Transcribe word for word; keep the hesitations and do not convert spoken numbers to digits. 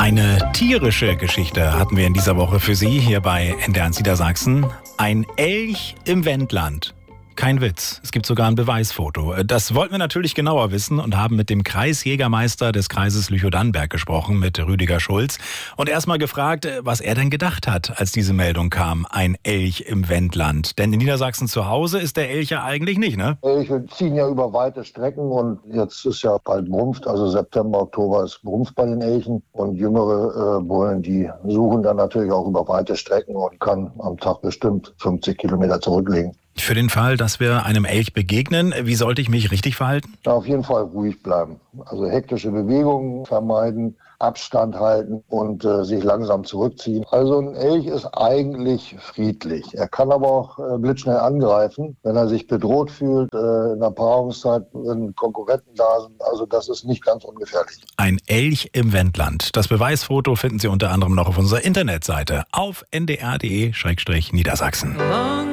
Eine tierische Geschichte hatten wir in dieser Woche für Sie hier bei N D R eins Niedersachsen. Ein Elch im Wendland. Kein Witz, es gibt sogar ein Beweisfoto. Das wollten wir natürlich genauer wissen und haben mit dem Kreisjägermeister des Kreises Lüchow-Dannenberg gesprochen, mit Rüdiger Schulz. Und erstmal gefragt, was er denn gedacht hat, als diese Meldung kam, ein Elch im Wendland. Denn in Niedersachsen zu Hause ist der Elch ja eigentlich nicht, ne? Elche ziehen ja über weite Strecken und jetzt ist ja bald Brunft, also September, Oktober ist Brunft bei den Elchen. Und jüngere äh, Bullen, die suchen dann natürlich auch über weite Strecken und kann am Tag bestimmt fünfzig Kilometer zurücklegen. Für den Fall, dass wir einem Elch begegnen, wie sollte ich mich richtig verhalten? Na, auf jeden Fall ruhig bleiben. Also hektische Bewegungen vermeiden, Abstand halten und äh, sich langsam zurückziehen. Also ein Elch ist eigentlich friedlich. Er kann aber auch äh, blitzschnell angreifen, wenn er sich bedroht fühlt, äh, in der Paarungszeit, wenn Konkurrenten da sind. Also das ist nicht ganz ungefährlich. Ein Elch im Wendland. Das Beweisfoto finden Sie unter anderem noch auf unserer Internetseite auf n d r punkt d e Niedersachsen.